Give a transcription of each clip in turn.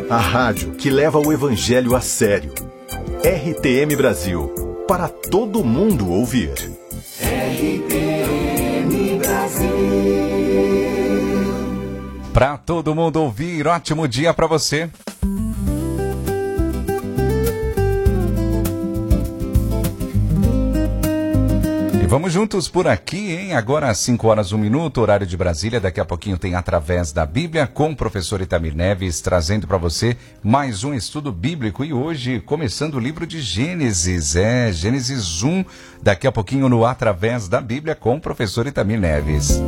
A rádio que leva o evangelho a sério. RTM Brasil. Para todo mundo ouvir. RTM Brasil. Para todo mundo ouvir, ótimo dia para você. Vamos juntos por aqui, hein? Agora às 5h01, horário de Brasília. Daqui a pouquinho tem Através da Bíblia com o professor Itamir Neves, trazendo para você mais um estudo bíblico. E hoje, começando o livro de Gênesis. Gênesis 1, daqui a pouquinho no Através da Bíblia com o professor Itamir Neves.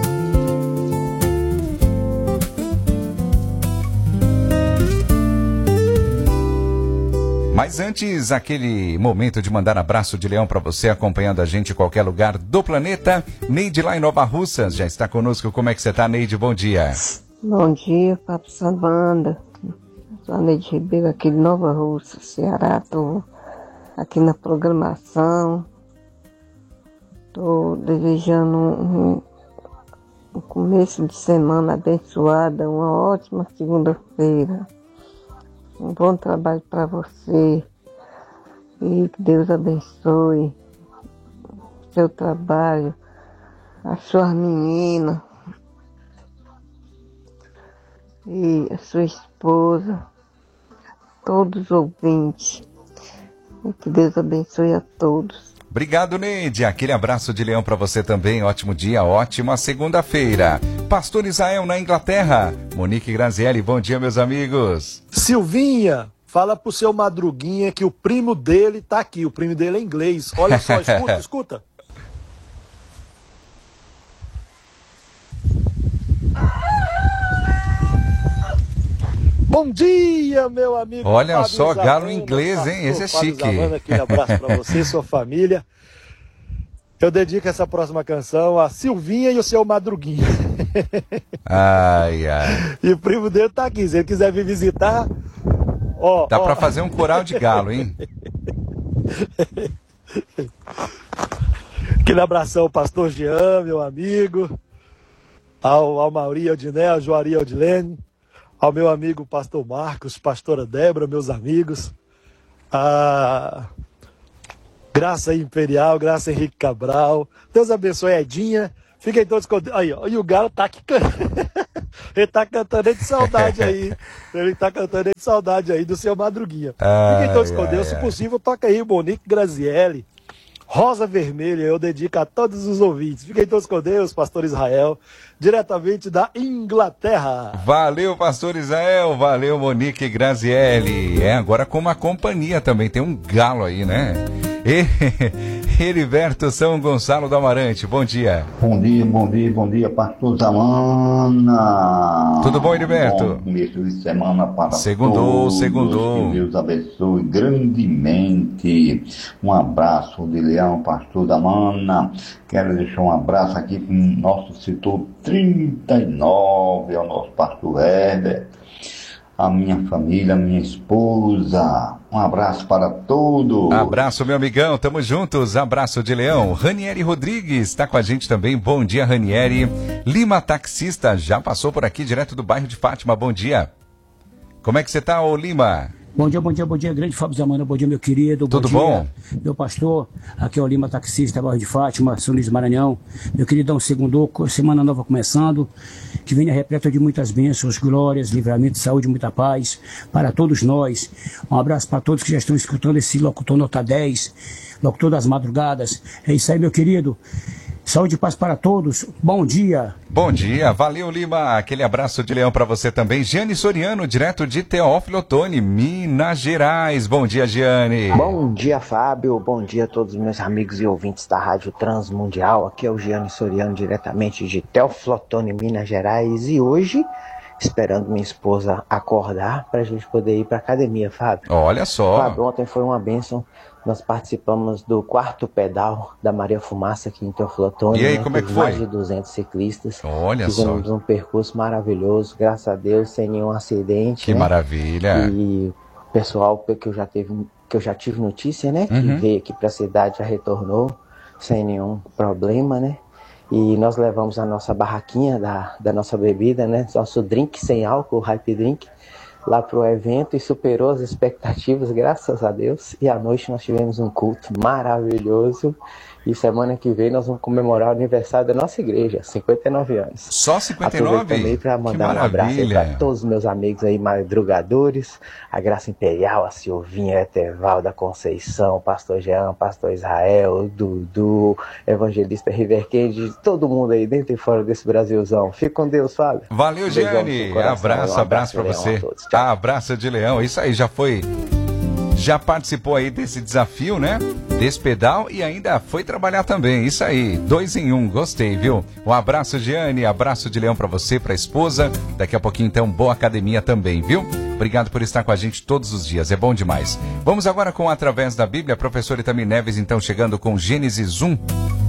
Mas antes, aquele momento de mandar abraço de leão para você, acompanhando a gente em qualquer lugar do planeta. Neide lá em Nova Russas já está conosco. Como é que você está, Neide? Bom dia. Bom dia, Papo Sambanda. Sou a Neide Ribeiro aqui de Nova Russas, Ceará. Estou aqui na programação. Estou desejando um começo de semana abençoada, uma ótima segunda-feira. Um bom trabalho para você e que Deus abençoe o seu trabalho, a sua menina e a sua esposa, todos os ouvintes. E que Deus abençoe a todos. Obrigado, Neide. Aquele abraço de leão para você também. Ótimo dia, ótima segunda-feira. Pastor Israel na Inglaterra. Monique Grazielli, bom dia, meus amigos. Silvinha, fala pro seu Madruguinha que o primo dele tá aqui. O primo dele é inglês. Olha só, escuta. Bom dia, meu amigo. Olha Fábio só, Zavana, galo inglês, hein? Esse é chique. Zavana, aquele abraço pra você e sua família. Eu dedico essa próxima canção a Silvinha e o seu Madruguinha. Ai, ai. E o primo dele tá aqui. Se ele quiser vir visitar, dá pra fazer um coral de galo, hein? Aquele abração ao pastor Jean, meu amigo. Ao Mauri Aldiné, ao Joari Aldilene. Ao meu amigo pastor Marcos, pastora Débora, meus amigos. A Graça Imperial, Graça Henrique Cabral. Deus abençoe a Edinha. Fiquem todos com Deus. Aí, ó, e o galo tá aqui ele tá cantando de saudade aí. Ele tá cantando de saudade aí do seu Madruguinha. Fiquem todos com Deus. Se possível, toca aí Monique Grazielli. Rosa Vermelha, eu dedico a todos os ouvintes. Fiquem todos com Deus, pastor Israel, diretamente da Inglaterra. Valeu, pastor Israel, valeu, Monique Grazielli. Agora com uma companhia também, tem um galo aí, né? Heriberto São Gonçalo do Amarante, bom dia. Bom dia, pastor Zamana. Tudo bom, Heriberto? Bom começo de semana para segundou. Que Deus abençoe grandemente. Um abraço de Leão, pastor Zamana. Quero deixar um abraço aqui para o nosso setor 39, ao nosso pastor Herbert, a minha família, a minha esposa. Um abraço para todos. Abraço, meu amigão, tamo juntos. Abraço de leão. Ranieri Rodrigues está com a gente também. Bom dia, Ranieri. Lima Taxista já passou por aqui direto do bairro de Fátima. Bom dia. Como é que você tá, ô Lima? Bom dia, grande Fábio Zamana, bom dia, meu querido. Tudo bom? Meu pastor, aqui é o Lima Taxista, bairro de Fátima, São Luís do Maranhão. Meu queridão, segundou, semana nova começando, que venha repleta de muitas bênçãos, glórias, livramento, saúde, muita paz para todos nós. Um abraço para todos que já estão escutando esse locutor nota 10, locutor das madrugadas. É isso aí, meu querido. Saúde e paz para todos. Bom dia. Bom dia. Valeu, Lima. Aquele abraço de leão para você também. Giane Soriano, direto de Teófilo Otoni, Minas Gerais. Bom dia, Giane. Bom dia, Fábio. Bom dia a todos os meus amigos e ouvintes da Rádio Transmundial. Aqui é o Giane Soriano, diretamente de Teófilo Otoni, Minas Gerais. E hoje, esperando minha esposa acordar para a gente poder ir para academia, Fábio. Olha só. Fábio, ontem foi uma bênção. Nós participamos do 4º pedal da Maria Fumaça aqui em Teófilo Otoni. E aí, como é que foi? Mais de 200 ciclistas. Olha Fizemos um percurso maravilhoso, graças a Deus, sem nenhum acidente. Que maravilha. E o pessoal que eu já tive notícia, né? Que veio aqui para a cidade, já retornou sem nenhum problema, né? E nós levamos a nossa barraquinha da nossa bebida, né? Nosso drink sem álcool, Hype Drink. lá pro evento e superou as expectativas, graças a Deus. E à noite nós tivemos um culto maravilhoso. E semana que vem nós vamos comemorar o aniversário da nossa igreja, 59 anos. Só 59? Aproveito também para mandar um abraço aí para todos os meus amigos aí madrugadores, a Graça Imperial, a Silvinha, a Etevalda, a Conceição, o Pastor Jean, Pastor Israel, o Dudu, Evangelista Riverquende, todo mundo aí dentro e fora desse Brasilzão. Fica com Deus, Fábio. Valeu, Giane. Abraço para você. Abraço de Leão. Isso aí, já participou aí desse desafio, né? Desse pedal e ainda foi trabalhar também. Isso aí, 2 em 1, gostei, viu? Um abraço, Giane, abraço de Leão pra você, pra esposa. Daqui a pouquinho, então, boa academia também, viu? Obrigado por estar com a gente todos os dias, é bom demais. Vamos agora com Através da Bíblia, professor Itamir Neves, então, chegando com Gênesis 1.